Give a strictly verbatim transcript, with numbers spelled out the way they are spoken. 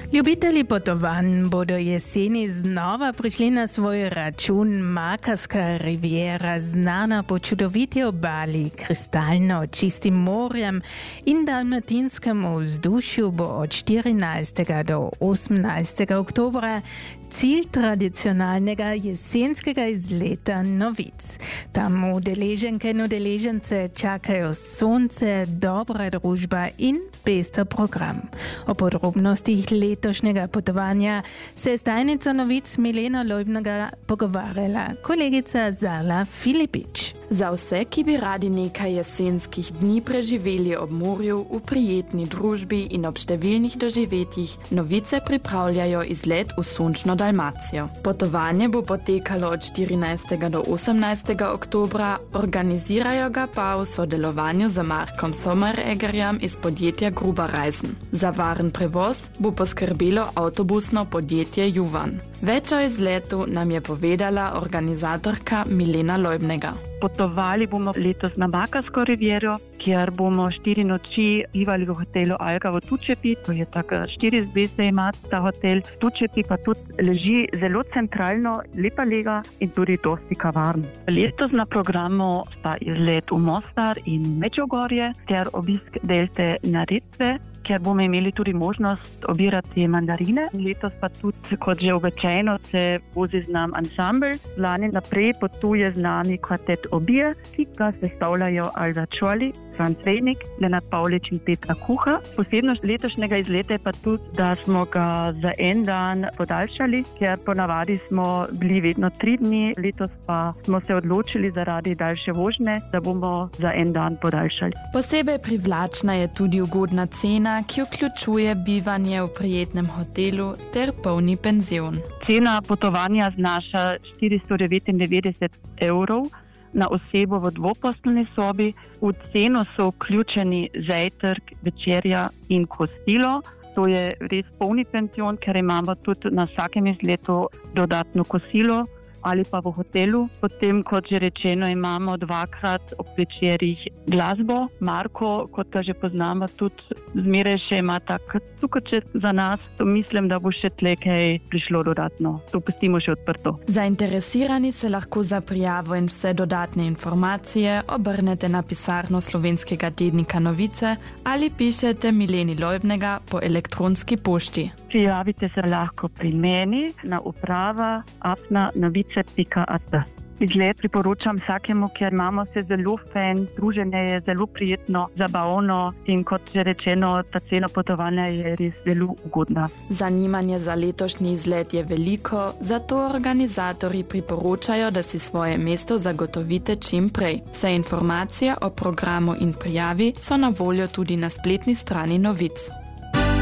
Ljubitelji potovanj bodo jeseni znova prišli na svoj račun. Makarska riviera, znana po čudoviti obali, kristalno čistim morjem in dalmatinskemu vzdušju, bo od štirinajstega do osemnajstega oktobra cilj tradicionalnega jesenskega izleta Novic. Tam udeleženke in udeležence čakajo sonce, dobra družba in pester program. O podrobnostih letošnjega potovanja se je s tajnico Novic Mileno Lojbnega pogovarjala kolegica Zala Filipič. Za vse, ki bi radi nekaj jesenskih dni preživeli ob morju, v prijetni družbi in ob številnih doživetjih, Novice pripravljajo izlet v sončno Dalmacijo. Potovanje bo potekalo od štirinajstega do osemnajstega oktobra, organizirajo ga pa v sodelovanju z Markom Sommereggerjem iz podjetja Gruba Reisen. Za varen prevoz bo poskrbelo avtobusno podjetje Juvan. Več o izletu nam je povedala organizatorka Milena Lojbnega. Potovali bomo letos na Makarsko riviero, kjer bomo štiri noči bivali v hotelu Alga v Tučepi. To je tako štiri zvezde ima ta hotel. Tučepi pa tudi leži zelo centralno, lepa lega in tudi dosti kavarn. Letos na programu sta izlet v Mostar in Medžugorje ter obisk delte Neretve, kjer bomo imeli tudi možnost obirati mandarine. Letos pa tudi, kot že običajno, se vozi z nam ansambl. Lani naprej potuje z nami kvartet Obije, ki ga sestavljajo Alda Čoli, Franc Vejnik, Lenart Pavlič in Petra Kuha. Posebnost letošnjega izleta je pa tudi, da smo ga za en dan podaljšali, ker ponavadi smo bili vedno tri dni, letos pa smo se odločili zaradi daljše vožnje, da bomo za en dan podaljšali. Posebej privlačna je tudi ugodna cena, ki vključuje bivanje v prijetnem hotelu ter polni penzion. Cena potovanja znaša štiristo devetindevetdeset evrov na osebo v dvoposteljni sobi. V ceno so vključeni zajtrk, večerja in kosilo. To je res polni penzion, ker imamo tudi na vsakem izletu dodatno kosilo ali pa v hotelu. Potem, kot že rečeno, imamo dvakrat ob večerjih glasbo. Marko, kot ga že poznamo, tudi zmeraj še ima tak cukrček za nas. To mislim, da bo še tle kaj prišlo dodatno. To pustimo še odprto. Zainteresirani se lahko za prijavo in vse dodatne informacije obrnete na pisarno slovenskega tednika Novice ali pišete Mileni Lojbnega po elektronski pošti. Prijavite se lahko pri meni na uprava afna novice pika at. Izlet priporočam vsakemu, ker imamo se zelo fajn, druženje je zelo prijetno, zabavno in kot že rečeno, ta cena potovanja je res zelo ugodna. Zanimanje za letošnji izlet je veliko, zato organizatorji priporočajo, da si svoje mesto zagotovite čim prej. Vse informacije o programu in prijavi so na voljo tudi na spletni strani Novic.